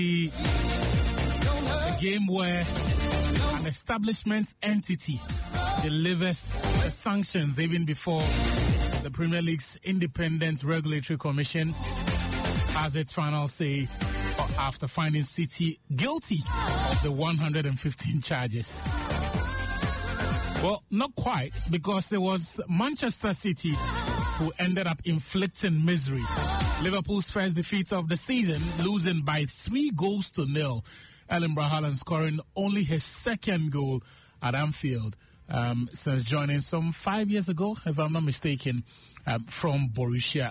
a game where an establishment entity delivers the sanctions even before the Premier League's Independent Regulatory Commission has its final say after finding City guilty of the 115 charges. Well, not quite, because it was Manchester City who ended up inflicting misery. Liverpool's first defeat of the season, losing by 3-0. Erling Braut Haaland scoring only his second goal at Anfield since joining some 5 years ago, if I'm not mistaken, from Borussia